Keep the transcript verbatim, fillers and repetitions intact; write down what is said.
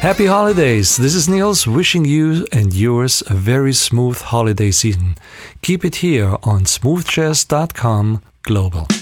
Happy holidays! This is Niels wishing you and yours a very smooth holiday season. Keep it here on smooth jazz dot com Global.